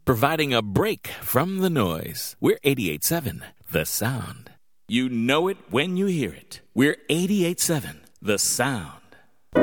providing a break from the noise. We're 88.7 The Sound. You know it when you hear it. We're 88.7 The Sound.